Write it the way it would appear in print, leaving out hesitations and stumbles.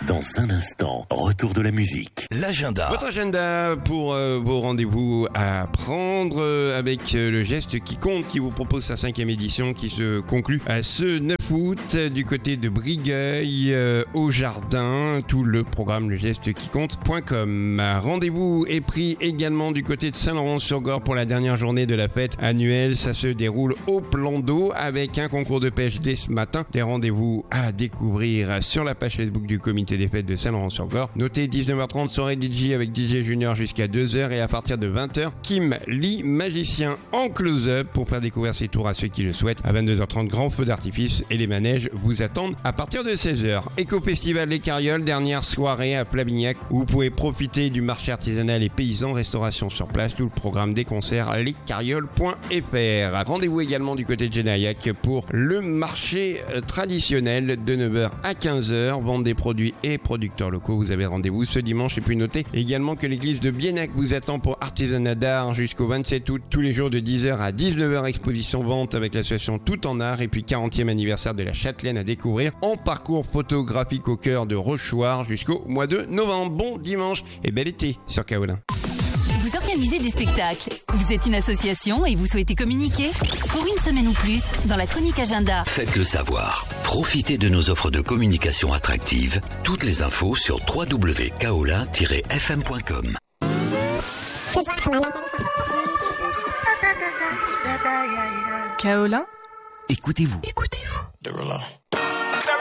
Dans un instant, retour de la musique. L'agenda. Votre agenda pour vos rendez-vous à prendre avec le geste qui compte, qui vous propose sa 5e édition qui se conclut à ce 9 août du côté de Brigueuil au Jardin. Tout le programme legestequicompte.com. Rendez-vous est pris également du côté de Saint-Laurent-sur-Gorre pour la dernière journée de la fête annuelle. Ça se déroule au plan d'eau avec un concours de pêche dès ce matin. Des rendez-vous à découvrir sur la page Facebook du comité des fêtes de Saint-Laurent-sur-Gorre. Notez 19h30 soirée DJ avec DJ Junior jusqu'à 2h et à partir de 20h, Kim Lee, magicien en close-up pour faire découvrir ses tours à ceux qui le souhaitent. À 22h30, grand feu d'artifice et les manèges vous attendent à partir de 16h. Éco-festival Les Carrioles, dernière soirée à Plavignac où vous pouvez profiter du marché artisanal et paysan, restauration sur place, tout le programme des concerts lescarrioles.fr. Rendez-vous également du côté de Genayac pour le marché traditionnel de 9h à 15h, vente des produits et producteurs locaux. Vous avez rendez-vous ce dimanche et puis notez également que l'église de Biennac vous attend pour artisanat d'art jusqu'au 27 août, tous les jours de 10h à 19h, exposition vente avec l'association Tout en Art et puis 40e anniversaire de la Châtelaine à découvrir en parcours photographique au cœur de Rochechouart jusqu'au mois de novembre. Bon dimanche et bel été sur Kaolin. Vous organisez des spectacles, vous êtes une association et vous souhaitez communiquer? Pour une semaine ou plus, dans la chronique agenda. Faites-le savoir. Profitez de nos offres de communication attractives. Toutes les infos sur www.kaolin-fm.com. Kaolin, Écoutez-vous. écoutez-vous.